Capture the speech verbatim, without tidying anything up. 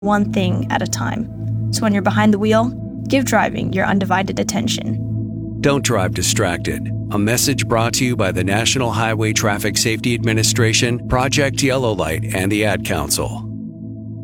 one thing at a time. So when you're behind the wheel, give driving your undivided attention. Don't drive distracted. A message brought to you by the National Highway Traffic Safety Administration, Project Yellow Light, and the Ad Council.